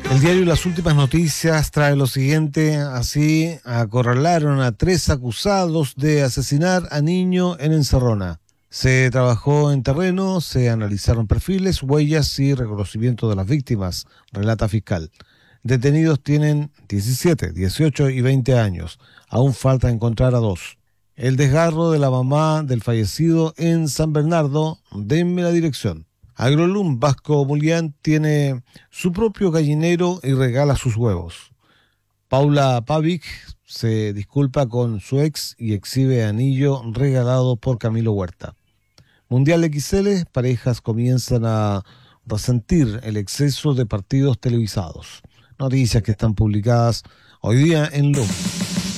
El diario Las Últimas Noticias trae lo siguiente: así acorralaron a 3 acusados de asesinar a niño en Encerrona. Se trabajó en terreno, se analizaron perfiles, huellas y reconocimiento de las víctimas, relata fiscal. Detenidos tienen 17, 18 y 20 años. Aún falta encontrar a 2. El desgarro de la mamá del fallecido en San Bernardo, denme la dirección. Agrolum Vasco Mulián tiene su propio gallinero y regala sus huevos. Paula Pavic se disculpa con su ex y exhibe anillo regalado por Camilo Huerta. Mundial XL, parejas comienzan a resentir el exceso de partidos televisados. Noticias que están publicadas hoy día en LUM.